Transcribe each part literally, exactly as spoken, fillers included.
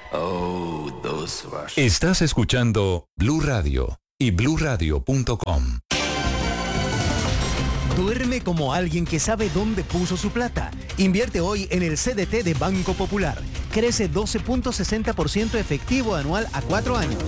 Oh, those Russians. Estás escuchando Blue Radio y blue radio punto com. Duerme como alguien que sabe dónde puso su plata. Invierte hoy en el C D T de Banco Popular. Crece doce punto sesenta por ciento efectivo anual a cuatro años.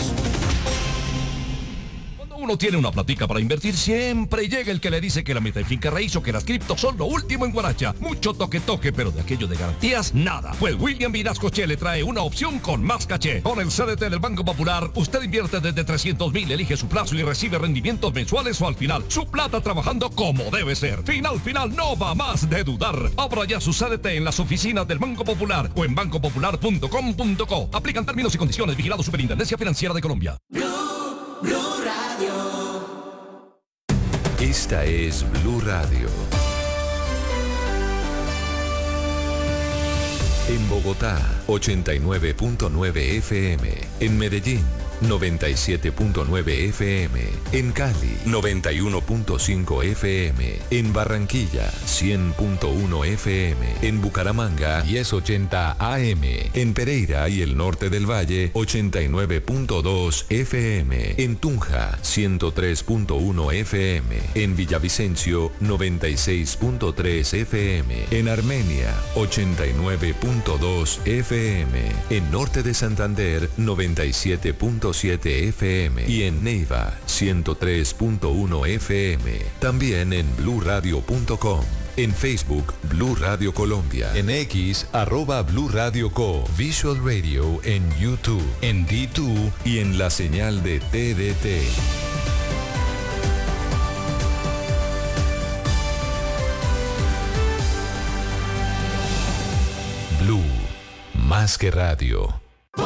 Uno tiene una platica para invertir, siempre llega el que le dice que la meta de finca raíz o que las criptos son lo último en Guaracha. Mucho toque toque, pero de aquello de garantías, nada. Pues William Vinasco Che le trae una opción con más caché. Con el C D T del Banco Popular, usted invierte desde trescientos mil, elige su plazo y recibe rendimientos mensuales o al final. Su plata trabajando como debe ser. Final, final, no va más de dudar. Abra ya su C D T en las oficinas del Banco Popular o en banco popular punto com punto co. Aplican términos y condiciones. Vigilado Superintendencia Financiera de Colombia. Blue Radio. Esta es Blue Radio. En Bogotá, ochenta y nueve punto nueve F M. En Medellín, noventa y siete punto nueve F M. En Cali, noventa y uno punto cinco F M. En Barranquilla, cien punto uno F M. En Bucaramanga, diez ochenta A M. En Pereira y el norte del Valle, ochenta y nueve punto dos F M. En Tunja, ciento tres punto uno F M. En Villavicencio, noventa y seis punto tres F M. En Armenia, ochenta y nueve punto dos F M. En Norte de Santander, noventa y siete punto siete F M. Y en Neiva, ciento tres punto uno F M. También en blue radio punto com. En Facebook, Blue Radio Colombia. En X, arroba Blue Radio Co. Visual Radio en YouTube, en D dos y en la señal de T D T. Blue, más que radio.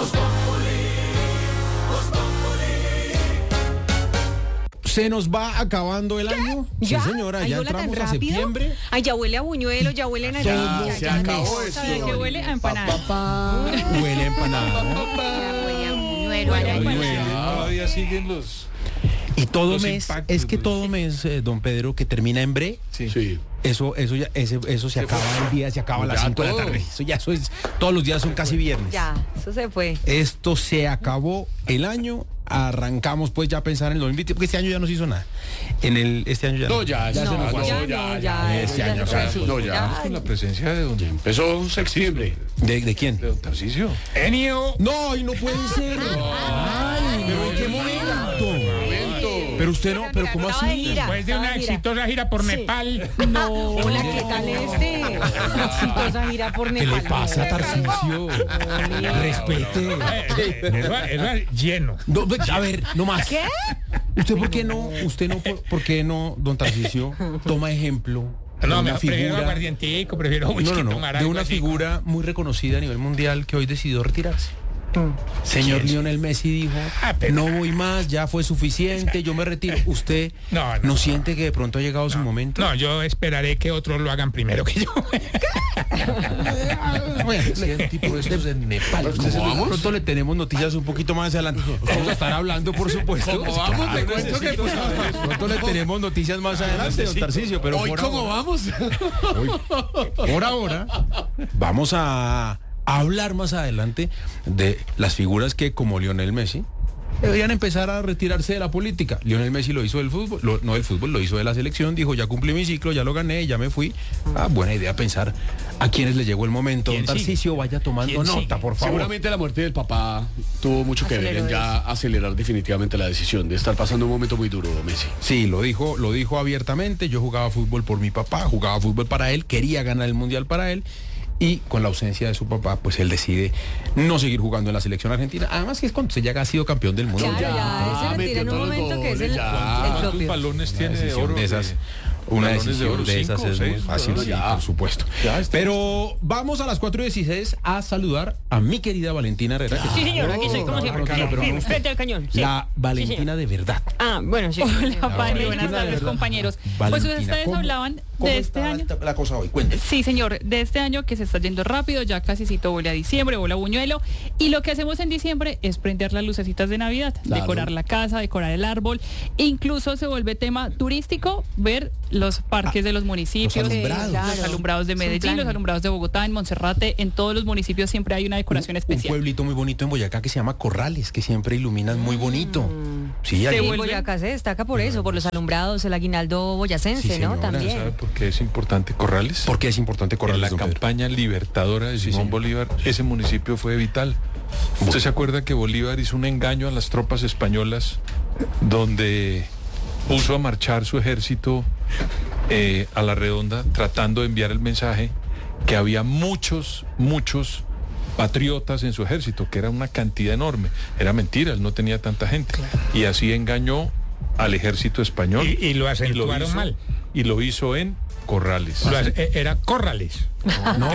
¿Se nos va acabando el año? ¿Ya? Sí, señora, ¿Ay, ya hola, entramos tan a rápido? septiembre. Ay, ya huele a buñuelo, ya huele a Ya, naranja. se acabó no, esto. ¿sabe qué huele a empanada? Pa, pa, pa. Huele a empanada. Ya huele a buñuelo, Huele a a buñuelo. empanada. Todavía siguen los... Y todo Los mes, impactos, es que los- todo mes, eh, don Pedro, que termina en bre, Sí. Sí. eso, eso ya, ese, eso se acaba el día, se acaba a las Ya cinco de la todo. tarde. Eso ya, eso es, todos los días son casi viernes. Ya, eso se fue. Esto se acabó el año, arrancamos pues ya a pensar en el dos mil veinte, porque este año ya no se hizo nada. En el, este año ya No, ya, ya No, se nos ya pasó, no, ya, ya, este ya año, se o sea, fue. no, ya. Con la presencia de don, Empezó septiembre. ¿De, de quién? de don Tarcisio. Enio. No, y no puede ser. Ay, pero ¿en qué momento? Pero usted no, pero ¿cómo Estaba de así? gira. Después de estaba una de gira. exitosa gira por Sí. Nepal. No, hola, ¿qué tal este? Exitosa gira por ¿Qué Nepal. le pasa, Tarcisio? Respete. Eh, Eso, eso lleno. No, ve- a ver, no más. ¿Qué? ¿Usted por qué no, usted no, por, por qué no, don Tarcisio, toma ejemplo de No, me una prefiero figura, aguardientico, prefiero whisky, no, no, no, tomar de algo una así. figura muy reconocida a nivel mundial que hoy decidió retirarse? Señor ¿Quién? Lionel Messi dijo, Ah, pero- no voy más, ya fue suficiente, yo me retiro. ¿Usted No, no, no, siente que de pronto ha llegado su momento? No, yo esperaré que otros lo hagan primero que yo. Bueno, le- tipo estos en Nepal. De pronto le tenemos noticias un poquito más adelante. Vamos a estar hablando, por supuesto. ¿Cómo vamos? Le cuento que pues, Pronto le tenemos noticias más adelante, don Tarcisio, pero hoy por cómo ahora, vamos. por ahora vamos a hablar más adelante de las figuras que, como Lionel Messi, deberían empezar a retirarse de la política. Lionel Messi lo hizo del fútbol, lo- no del fútbol, lo hizo de la selección, dijo, ya cumplí mi ciclo, ya lo gané, ya me fui. Ah, buena idea pensar a quienes les llegó el momento. Don ¿Quién sigue? Tarcisio, vaya tomando ¿Quién nota, sigue? por favor. Seguramente la muerte del papá tuvo mucho que ver Aceleró en ya acelerar definitivamente la decisión de estar pasando un momento muy duro, Messi. Sí, lo dijo, lo dijo abiertamente. Yo jugaba fútbol por mi papá, jugaba fútbol para él, quería ganar el mundial para él. Y con la ausencia de su papá, pues él decide no seguir jugando en la selección argentina. Además que es cuando usted ya ha sido campeón del mundo. Claro, ya, ese retira en un metió todos los momento que es el, goles, ya. el ¿Cuántos propio. balones Una tiene de decisión oro? de esas, de- una balones de decisión oro, de esas cinco, es muy seis, fácil, no, sí, ya. por supuesto. Ya está. Pero vamos a las cuatro y dieciséis a saludar a mi querida Valentina Herrera. que Sí, está- señor, aquí soy como siempre. Claro, pero no. Frente al cañón. Sí. La Valentina Sí, señor. de verdad. Ah, bueno, sí. Hola, Pani, Valentina, buenas de tardes, verdad. compañeros. Valentina, Pues ustedes ¿cómo- hablaban ¿Cómo de este está año. la cosa hoy? Cuénteme. Sí, señor, de este año que se está yendo rápido, ya casi cito huele a diciembre, huele a buñuelo, y lo que hacemos en diciembre es prender las lucecitas de Navidad, Claro. decorar la casa, decorar el árbol, e incluso se vuelve tema turístico ver los parques de los municipios, Los alumbrados. los alumbrados de Es un Medellín, plan. los alumbrados de Bogotá, en Monserrate, en todos los municipios siempre hay una decoración Un especial. pueblito muy bonito en Boyacá que se llama Corrales, que siempre iluminan muy bonito. Sí, Se ahí- Y vuelve- Boyacá se destaca por eso, por los alumbrados, el aguinaldo boyacense, Sí, ¿no? señora, También. ¿Sabe por qué es importante Corrales? ¿Por qué es importante En Corrales, la don Pedro? campaña libertadora de Simón señor. Bolívar, ese municipio fue vital. ¿Usted se acuerda que Bolívar hizo un engaño a las tropas españolas donde puso a marchar su ejército eh, a la redonda tratando de enviar el mensaje que había muchos, muchos patriotas en su ejército, que era una cantidad enorme? Era mentira, él no tenía tanta gente. Y así engañó al ejército español. Y- y lo acentuaron hizo- mal. Y lo hizo en Corrales. Lo hace- eh, era Corrales. No,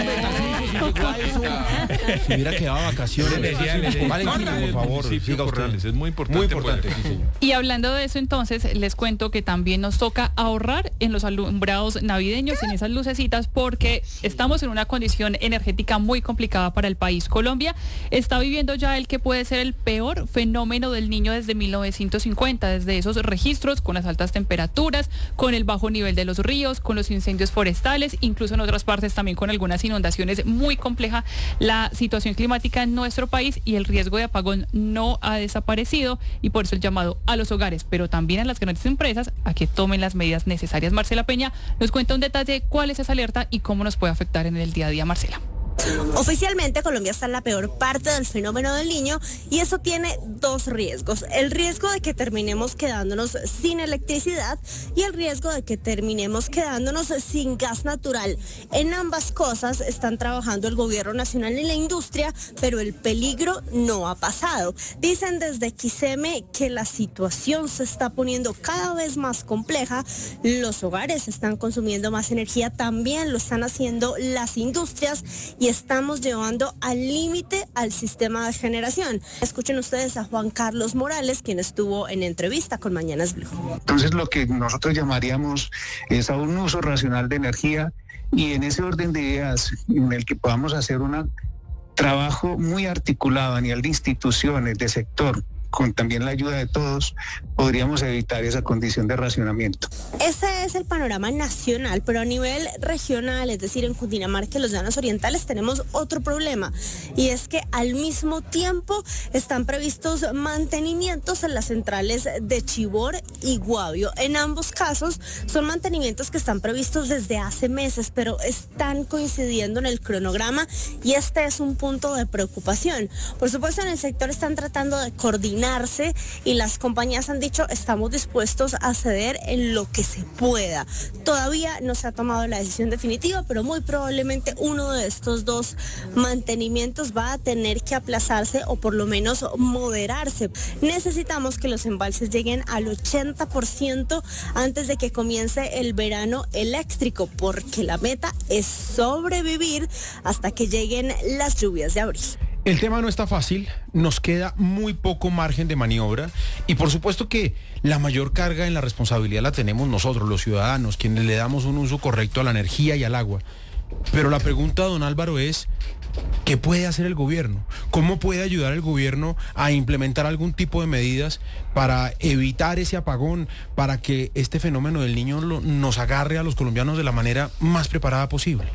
si hubiera quedado de vacaciones. Le decía- le decía- Valentina, por favor, Municipio siga usted. Corrales, es muy importante. Muy importante, Boyacá. sí, señor. Y hablando de eso, entonces, les cuento que también nos toca ahorrar en los alumbrados navideños, en esas lucecitas, porque estamos en una condición energética muy complicada para el país. Colombia está viviendo ya el que puede ser el peor fenómeno del niño desde mil novecientos cincuenta, desde esos registros con las altas temperaturas, con el bajo nivel de los ríos, con los incendios forestales, incluso en otras partes también con algunas inundaciones. Muy compleja la situación climática en nuestro país y el riesgo de apagón no ha desaparecido, y por eso el llamado a los hogares, pero también a las grandes empresas, a que tomen las medidas necesarias. Marcela Peña nos cuenta un detalle de cuál es esa alerta y cómo nos puede afectar en el día a día. Marcela. Oficialmente Colombia está en la peor parte del fenómeno del Niño y eso tiene dos riesgos. El riesgo de que terminemos quedándonos sin electricidad y el riesgo de que terminemos quedándonos sin gas natural. En ambas cosas están trabajando el gobierno nacional y la industria, pero el peligro no ha pasado. Dicen desde Quiseme que la situación se está poniendo cada vez más compleja. Los hogares están consumiendo más energía, también lo están haciendo las industrias y estamos llevando al límite al sistema de generación. Escuchen ustedes a Juan Carlos Morales, quien estuvo en entrevista con Mañanas Blue. Entonces lo que nosotros llamaríamos es a un uso racional de energía y en ese orden de ideas en el que podamos hacer un trabajo muy articulado a nivel de instituciones, de sector, con también la ayuda de todos, podríamos evitar esa condición de racionamiento. Ese es el panorama nacional, pero a nivel regional, es decir, en Cundinamarca y los Llanos Orientales, tenemos otro problema, y es que al mismo tiempo están previstos mantenimientos en las centrales de Chivor y Guavio. En ambos casos son mantenimientos que están previstos desde hace meses, pero están coincidiendo en el cronograma y este es un punto de preocupación. Por supuesto, en el sector están tratando de coordinar y las compañías han dicho estamos dispuestos a ceder en lo que se pueda. Todavía no se ha tomado la decisión definitiva, pero muy probablemente uno de estos dos mantenimientos va a tener que aplazarse o por lo menos moderarse. Necesitamos que los embalses lleguen al ochenta por ciento antes de que comience el verano eléctrico, porque la meta es sobrevivir hasta que lleguen las lluvias de abril. El tema no está fácil, nos queda muy poco margen de maniobra y por supuesto que la mayor carga en la responsabilidad la tenemos nosotros, los ciudadanos, quienes le damos un uso correcto a la energía y al agua. Pero la pregunta, don Álvaro, es ¿qué puede hacer el gobierno? ¿Cómo puede ayudar el gobierno a implementar algún tipo de medidas para evitar ese apagón, para que este fenómeno del Niño lo, nos agarre a los colombianos de la manera más preparada posible?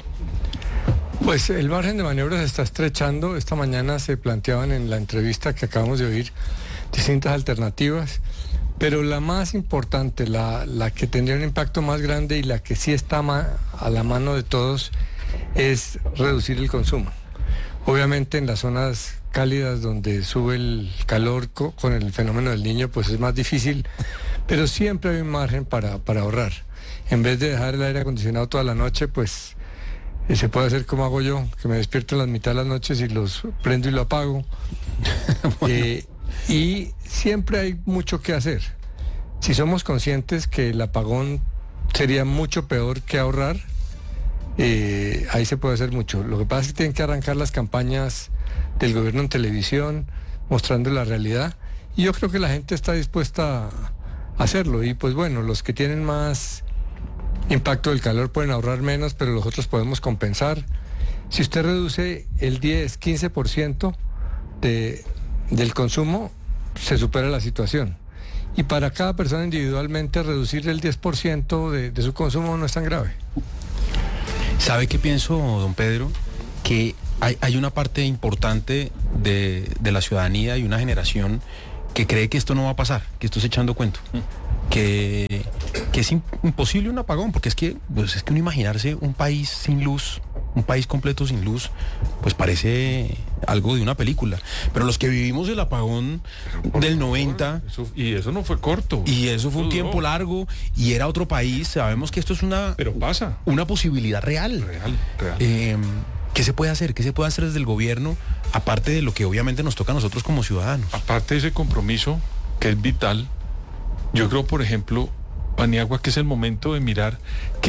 Pues el margen de maniobra se está estrechando. Esta mañana se planteaban en la entrevista que acabamos de oír distintas alternativas, pero la más importante, la, la que tendría un impacto más grande y la que sí está ma- a la mano de todos es reducir el consumo. Obviamente en las zonas cálidas donde sube el calor co- con el fenómeno del Niño, pues es más difícil, pero siempre hay un margen para, para ahorrar. En vez de dejar el aire acondicionado toda la noche, pues y se puede hacer como hago yo, que me despierto en las mitad de las noches y los prendo y lo apago. Bueno. eh, y siempre hay mucho que hacer. Si somos conscientes que el apagón sería mucho peor que ahorrar, eh, ahí se puede hacer mucho. Lo que pasa es que tienen que arrancar las campañas del gobierno en televisión, mostrando la realidad, y yo creo que la gente está dispuesta a hacerlo. Y pues bueno, los que tienen más impacto del calor pueden ahorrar menos, pero los otros podemos compensar. Si usted reduce el diez, quince por ciento de, del consumo, se supera la situación. y para cada persona individualmente reducir el diez por ciento de, de su consumo no es tan grave. ¿Sabe qué pienso, don Pedro? Que hay, hay una parte importante de, de la ciudadanía y una generación que cree que esto no va a pasar, que esto es echando cuento, que, que es imposible un apagón, porque es que, pues es que uno imaginarse un país sin luz, un país completo sin luz, pues parece algo de una película. Pero los que vivimos el apagón del noventa... Eso, y eso no fue corto. Y eso fue un tiempo largo y era otro país, sabemos que esto es una... Pero pasa. Una posibilidad real. Real, real. Eh, ¿Qué se puede hacer? ¿Qué se puede hacer desde el gobierno, aparte de lo que obviamente nos toca a nosotros como ciudadanos? Aparte de ese compromiso, que es vital, yo creo, por ejemplo, Paniagua, que es el momento de mirar